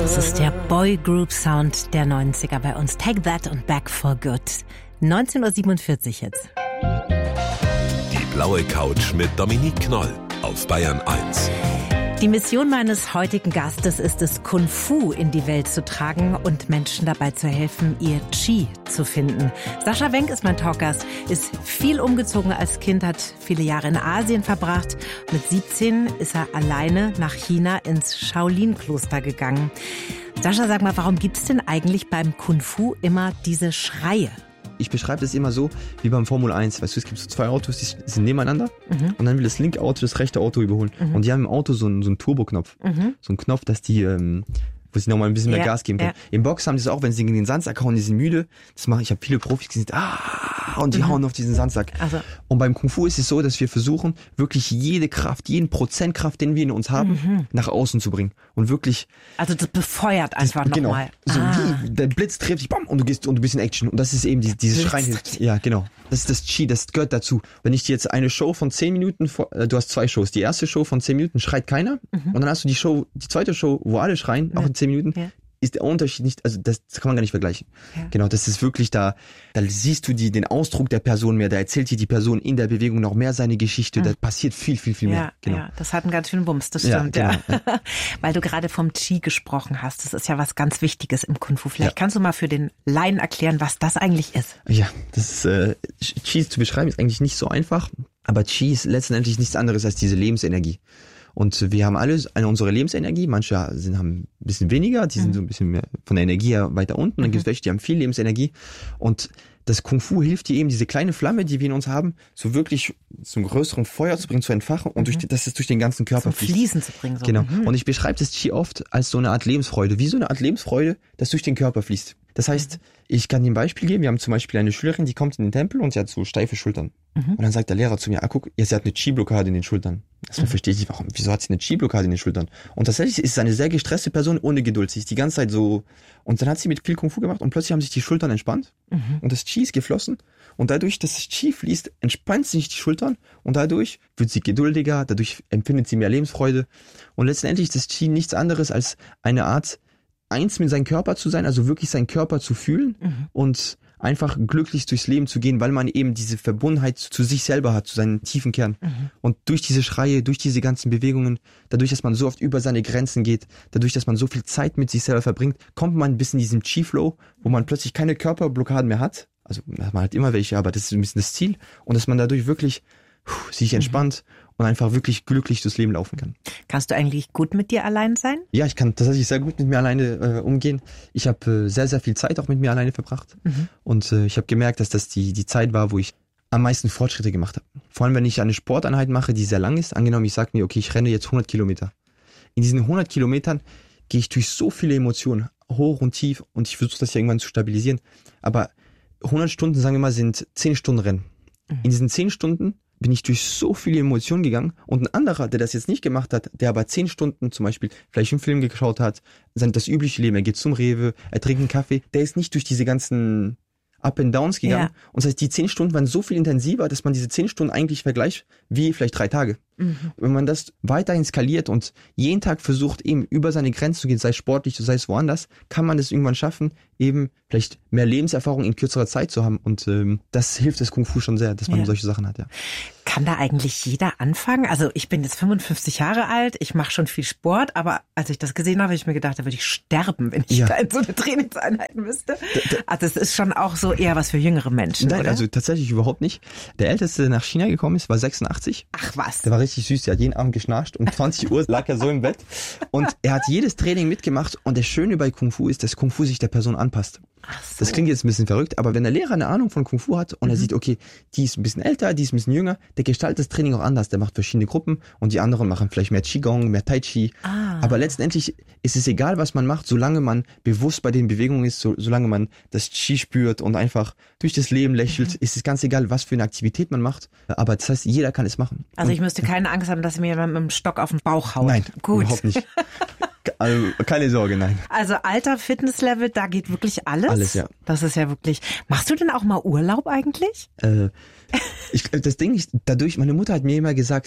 Das ist der Boygroup-Sound der 90er bei uns. Take That und Back for Good. 19.47 Uhr jetzt. Die blaue Couch mit Dominique Knoll auf Bayern 1. Die Mission meines heutigen Gastes ist es, Kung Fu in die Welt zu tragen und Menschen dabei zu helfen, ihr Qi zu finden. Sascha Wenk ist mein Talkgast, ist viel umgezogen als Kind, hat viele Jahre in Asien verbracht. Mit 17 ist er alleine nach China ins Shaolin-Kloster gegangen. Sascha, sag mal, warum gibt's denn eigentlich beim Kung Fu immer diese Schreie? Ich beschreibe das immer so wie beim Formel 1. Weißt du, es gibt so zwei Autos, die sind nebeneinander und dann will das linke Auto das rechte Auto überholen. Und die haben im Auto so einen Turboknopf. So einen Knopf, dass die, wo sie nochmal ein bisschen mehr Gas geben können. Im Box haben die es auch, wenn sie gegen den Sandsack hauen, die sind müde. Das mache ich, habe viele Profis gesehen, und die hauen auf diesen Sandsack. Also. Und beim Kung Fu ist es so, dass wir versuchen, wirklich jede Kraft, jeden Prozent Kraft, den wir in uns haben, nach außen zu bringen. Und wirklich. Also das befeuert einfach nochmal. So wie der Blitz trifft dich, bam, und du bist in Action. Und das ist eben dieses Schreien. Ja, genau. Das ist das Qi, das gehört dazu. Wenn ich dir jetzt eine Show von 10 Minuten, du hast 2 Shows. Die erste Show von 10 Minuten schreit keiner. Und dann hast du die zweite Show, wo alle schreien, auch in 10 Minuten. Ja. Ist der Unterschied nicht, also das kann man gar nicht vergleichen. Ja. Genau, das ist wirklich da siehst du den Ausdruck der Person mehr, da erzählt dir die Person in der Bewegung noch mehr seine Geschichte, da passiert viel mehr. Genau. Ja, das hat einen ganz schönen Bums, das stimmt. Ja, genau. Ja. Weil du gerade vom Qi gesprochen hast, das ist ja was ganz Wichtiges im Kung Fu. Vielleicht kannst du mal für den Laien erklären, was das eigentlich ist. Ja, das Qi zu beschreiben ist eigentlich nicht so einfach, aber Qi ist letztendlich nichts anderes als diese Lebensenergie. Und wir haben alle unsere Lebensenergie. Manche haben ein bisschen weniger, die sind so ein bisschen mehr von der Energie her weiter unten. Dann gibt es welche, die haben viel Lebensenergie. Und das Kung Fu hilft dir eben, diese kleine Flamme, die wir in uns haben, so wirklich zum größeren Feuer zu bringen, zu entfachen und dass es durch den ganzen Körper fließt. Fließen zu bringen. So. Genau. Und ich beschreibe das Qi oft als so eine Art Lebensfreude. Wie so eine Art Lebensfreude, das durch den Körper fließt. Das heißt, ich kann dir ein Beispiel geben. Wir haben zum Beispiel eine Schülerin, die kommt in den Tempel und sie hat so steife Schultern. Und dann sagt der Lehrer zu mir, guck, sie hat eine Qi-Blockade in den Schultern. Erstmal verstehe ich nicht, wieso hat sie eine Qi-Blockade in den Schultern? Und tatsächlich ist es eine sehr gestresste Person ohne Geduld. Sie ist die ganze Zeit so, und dann hat sie mit viel Kung Fu gemacht und plötzlich haben sich die Schultern entspannt und das Qi ist geflossen und dadurch, dass das Qi fließt, entspannt sich die Schultern und dadurch wird sie geduldiger, dadurch empfindet sie mehr Lebensfreude und letztendlich ist das Qi nichts anderes als eine Art, eins mit seinem Körper zu sein, also wirklich seinen Körper zu fühlen und einfach glücklich durchs Leben zu gehen, weil man eben diese Verbundenheit zu sich selber hat, zu seinem tiefen Kern. Und durch diese Schreie, durch diese ganzen Bewegungen, dadurch, dass man so oft über seine Grenzen geht, dadurch, dass man so viel Zeit mit sich selber verbringt, kommt man ein bisschen in diesen Qi-Flow, wo man plötzlich keine Körperblockaden mehr hat. Also man hat immer welche, aber das ist ein bisschen das Ziel. Und dass man dadurch wirklich sich entspannt und einfach wirklich glücklich durchs Leben laufen kann. Kannst du eigentlich gut mit dir allein sein? Ja, ich kann tatsächlich sehr gut mit mir alleine umgehen. Ich habe sehr, sehr viel Zeit auch mit mir alleine verbracht. Und ich habe gemerkt, dass das die Zeit war, wo ich am meisten Fortschritte gemacht habe. Vor allem, wenn ich eine Sporteinheit mache, die sehr lang ist. Angenommen, ich sage mir, okay, ich renne jetzt 100 Kilometer. In diesen 100 Kilometern gehe ich durch so viele Emotionen, hoch und tief. Und ich versuche das ja irgendwann zu stabilisieren. Aber 100 Stunden, sagen wir mal, sind 10 Stunden Rennen. In diesen 10 Stunden bin ich durch so viele Emotionen gegangen und ein anderer, der das jetzt nicht gemacht hat, der aber 10 Stunden zum Beispiel vielleicht einen Film geschaut hat, das übliche Leben, er geht zum Rewe, er trinkt einen Kaffee, der ist nicht durch diese ganzen Up and Downs gegangen. Und das heißt, die 10 Stunden waren so viel intensiver, dass man diese 10 Stunden eigentlich vergleicht wie vielleicht 3 Tage. Wenn man das weiterhin skaliert und jeden Tag versucht, eben über seine Grenzen zu gehen, sei es sportlich, sei es woanders, kann man es irgendwann schaffen, eben vielleicht mehr Lebenserfahrung in kürzerer Zeit zu haben. Und das hilft das Kung Fu schon sehr, dass man solche Sachen hat, ja. Kann da eigentlich jeder anfangen? Also ich bin jetzt 55 Jahre alt, ich mache schon viel Sport, aber als ich das gesehen habe ich mir gedacht, da würde ich sterben, wenn ich da in so eine Trainingseinheit müsste. Also es ist schon auch so eher was für jüngere Menschen, Nein, oder? Also tatsächlich überhaupt nicht. Der Älteste, der nach China gekommen ist, war 86. Ach was. Der war richtig süß, der hat jeden Abend geschnarcht und 20 Uhr lag er so im Bett. Und er hat jedes Training mitgemacht und das Schöne bei Kung Fu ist, dass Kung Fu sich der Person anpasst. Ach so. Das klingt jetzt ein bisschen verrückt, aber wenn der Lehrer eine Ahnung von Kung Fu hat und er sieht, okay, die ist ein bisschen älter, die ist ein bisschen jünger, der gestaltet das Training auch anders. Der macht verschiedene Gruppen und die anderen machen vielleicht mehr Qigong, mehr Tai Chi. Aber letztendlich ist es egal, was man macht, solange man bewusst bei den Bewegungen ist, solange man das Qi spürt und einfach durch das Leben lächelt, ist es ganz egal, was für eine Aktivität man macht. Aber das heißt, jeder kann es machen. Also ich müsste keine Angst haben, dass mir jemand mit dem Stock auf den Bauch haut. Nein, gut. Überhaupt nicht. Also, keine Sorge, nein. Also Alter, Fitnesslevel, da geht wirklich alles? Alles, ja. Das ist ja wirklich... Machst du denn auch mal Urlaub eigentlich? Das Ding ist, dadurch, meine Mutter hat mir immer gesagt,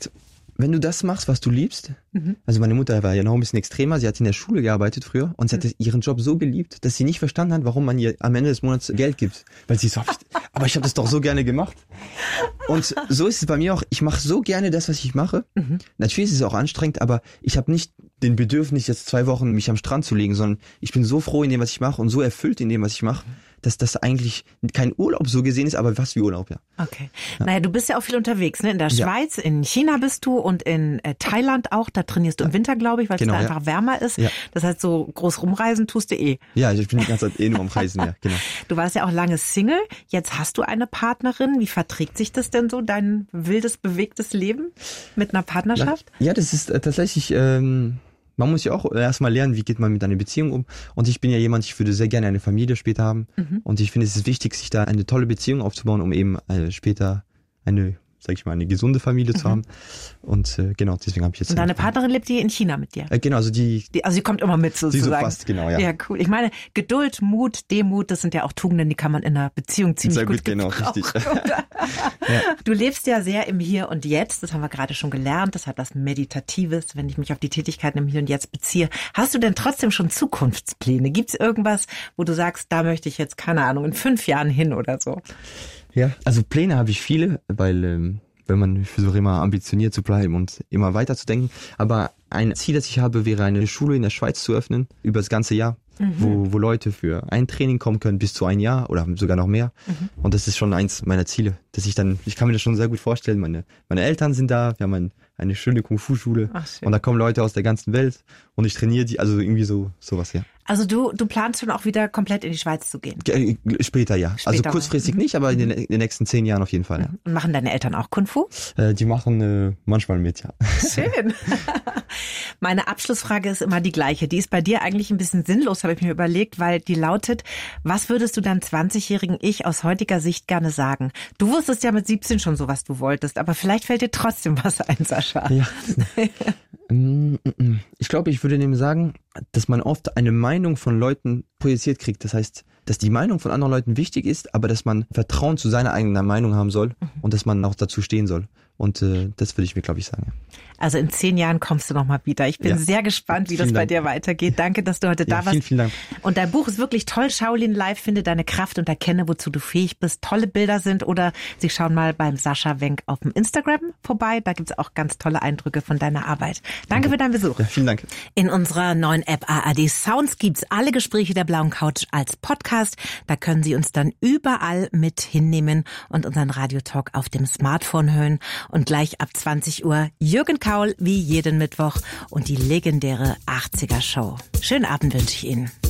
wenn du das machst, was du liebst, also meine Mutter war ja noch ein bisschen extremer, sie hat in der Schule gearbeitet früher und sie hat ihren Job so geliebt, dass sie nicht verstanden hat, warum man ihr am Ende des Monats Geld gibt. Weil sie so, aber ich habe das doch so gerne gemacht. Und so ist es bei mir auch, ich mache so gerne das, was ich mache. Natürlich ist es auch anstrengend, aber ich habe nicht den Bedürfnis, jetzt 2 Wochen mich am Strand zu legen, sondern ich bin so froh in dem, was ich mache und so erfüllt in dem, was ich mache, dass das eigentlich kein Urlaub so gesehen ist, aber fast wie Urlaub, ja. Okay. Ja. Naja, du bist ja auch viel unterwegs, ne? In der Schweiz, in China bist du und in Thailand auch. Da trainierst du im Winter, glaube ich, weil es da einfach wärmer ist. Ja. Das heißt, so groß rumreisen tust du eh. Ja, ich bin die ganze Zeit nur am Reisen, ja, genau. Du warst ja auch lange Single. Jetzt hast du eine Partnerin. Wie verträgt sich das denn so, dein wildes, bewegtes Leben mit einer Partnerschaft? Ja, das ist tatsächlich... Man muss ja auch erstmal lernen, wie geht man mit einer Beziehung um. Und ich bin ja jemand, ich würde sehr gerne eine Familie später haben. Und ich finde, es ist wichtig, sich da eine tolle Beziehung aufzubauen, um eben später eine gesunde Familie zu haben. Und genau, deswegen habe ich jetzt... Und deine Partnerin lebt die in China mit dir? Genau, also die kommt immer mit sozusagen. Die so fast, genau, ja. Ja, cool. Ich meine, Geduld, Mut, Demut, das sind ja auch Tugenden, die kann man in einer Beziehung ziemlich sehr gut genau, richtig. Ja. Du lebst ja sehr im Hier und Jetzt, das haben wir gerade schon gelernt, das hat was Meditatives, wenn ich mich auf die Tätigkeiten im Hier und Jetzt beziehe. Hast du denn trotzdem schon Zukunftspläne? Gibt's irgendwas, wo du sagst, da möchte ich jetzt, keine Ahnung, in 5 Jahren hin oder so? Ja, also Pläne habe ich viele, weil wenn man versucht immer ambitioniert zu bleiben und immer weiter zu denken. Aber ein Ziel, das ich habe, wäre eine Schule in der Schweiz zu öffnen, über das ganze Jahr, wo Leute für ein Training kommen können, bis zu 1 Jahr oder sogar noch mehr. Und das ist schon eins meiner Ziele, dass ich kann mir das schon sehr gut vorstellen. Meine Eltern sind da, wir haben eine schöne Kung-Fu-Schule und da kommen Leute aus der ganzen Welt und ich trainiere die, also irgendwie sowas, ja. Also du planst schon auch wieder komplett in die Schweiz zu gehen? Später, ja. Also kurzfristig nicht, aber in den nächsten 10 Jahren auf jeden Fall, ja. Und machen deine Eltern auch Kung-Fu? Die machen manchmal mit, ja. Schön. Meine Abschlussfrage ist immer die gleiche. Die ist bei dir eigentlich ein bisschen sinnlos, habe ich mir überlegt, weil die lautet, was würdest du deinem 20-jährigen Ich aus heutiger Sicht gerne sagen? Du wusstest ja mit 17 schon so, was du wolltest, aber vielleicht fällt dir trotzdem was ein, Sascha. Ja. Ich glaube, ich würde dem sagen, dass man oft eine Meinung von Leuten projiziert kriegt. Das heißt, dass die Meinung von anderen Leuten wichtig ist, aber dass man Vertrauen zu seiner eigenen Meinung haben soll und dass man auch dazu stehen soll. Und das würde ich mir, glaube ich, sagen. Also in 10 Jahren kommst du noch mal wieder. Ich bin sehr gespannt, wie das bei dir weitergeht. Danke, dass du heute da warst. Vielen Dank. Und dein Buch ist wirklich toll. Shaolin Live, finde deine Kraft und erkenne, wozu du fähig bist. Tolle Bilder sind. Oder Sie schauen mal beim Sascha Wenk auf dem Instagram vorbei. Da gibt's auch ganz tolle Eindrücke von deiner Arbeit. Danke für deinen Besuch. Ja, vielen Dank. In unserer neuen App ARD Sounds gibt's alle Gespräche der Blauen Couch als Podcast. Da können Sie uns dann überall mit hinnehmen und unseren Radiotalk auf dem Smartphone hören. Und gleich ab 20 Uhr Jürgen Kaul wie jeden Mittwoch und die legendäre 80er Show. Schönen Abend wünsche ich Ihnen.